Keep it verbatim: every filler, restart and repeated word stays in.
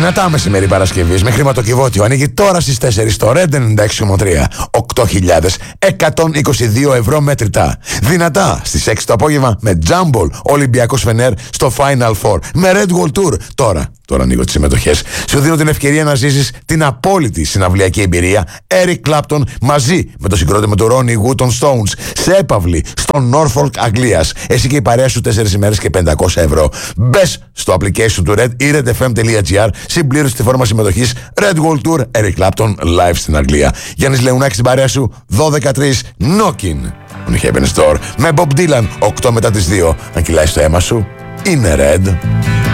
Δυνατά μεσημέρι Παρασκευής με χρηματοκιβώτιο. Ανοίγει τώρα στις τέσσερις στο Red ενενήντα έξι κόμμα τρία. οκτώ χιλιάδες εκατόν είκοσι δύο ευρώ μέτρητα. Δυνατά στις έξι το απόγευμα με Jumble Ολυμπιακός Φενέρ στο Final Four. Με Red World Tour. Τώρα, τώρα ανοίγω τις συμμετοχές. Σου δίνω την ευκαιρία να ζήσεις την απόλυτη συναυλιακή εμπειρία Eric Clapton μαζί με το συγκρότημα του Ronnie Wood των Stones σε έπαυλη στο Norfolk Αγγλίας. Εσύ και η παρέα σου τέσσερις ημέρες και πεντακόσια ευρώ. Μπες στο application του Red ή red f m dot g r, συμπλήρωσε τη φόρμα συμμετοχής Red World Tour Eric Clapton live στην Αγγλία. Γιάννης Λεουνάκης στην παρέα σου δώδεκα τρία Knockin' on Heaven's Door με Bob Dylan οκτώ μετά τις δύο. Αν κυλάει στο αίμα σου είναι Red.